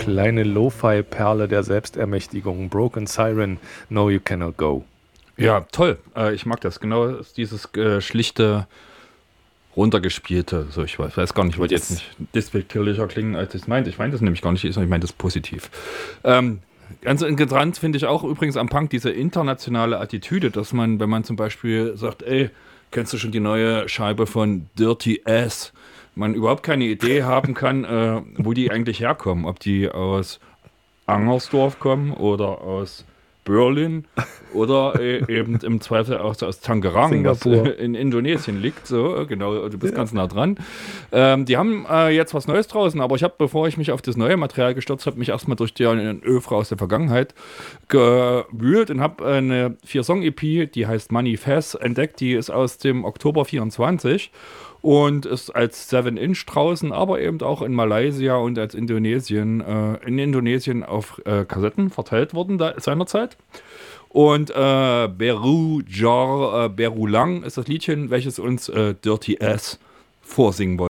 kleine Lo-Fi-Perle der Selbstermächtigung. Broken Siren, No You Cannot Go. Ja, toll. Ich mag das. Genau dieses schlichte, runtergespielte. So, ich weiß gar nicht, ich wollte jetzt nicht despektierlicher klingen, als ich es meinte. Ich meine das nämlich gar nicht, ich meine das positiv. Ganz interessant finde ich auch übrigens am Punk diese internationale Attitüde, dass man, wenn man zum Beispiel sagt, ey, kennst du schon die neue Scheibe von Dirty Ass? Man überhaupt keine Idee haben kann, wo die eigentlich herkommen. Ob die aus Angersdorf kommen oder aus Berlin oder eben im Zweifel auch aus Tangerang, Singapur. was in Indonesien liegt. So, genau, du bist ganz nah dran. Die haben jetzt was Neues draußen, aber ich habe, bevor ich mich auf das neue Material gestürzt habe, mich erstmal durch deren Övre aus der Vergangenheit gewühlt und habe eine 4-Song-EP, die heißt Manifest, entdeckt. Die ist aus dem Oktober 24 und ist als 7-Inch draußen, aber eben auch in Malaysia und als in Indonesien auf Kassetten verteilt worden seinerzeit. Und Berulang ist das Liedchen, welches uns Dirty Ass vorsingen wollen.